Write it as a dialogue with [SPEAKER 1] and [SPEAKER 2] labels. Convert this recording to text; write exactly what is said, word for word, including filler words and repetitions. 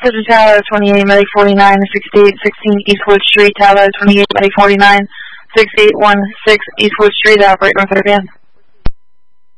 [SPEAKER 1] This is Tower twenty-eight, Medic forty-nine, sixty-eight sixteen Eastwood Street, Tower twenty-eight, Medic forty-nine, sixty-eight sixteen Eastwood Street, operator third band.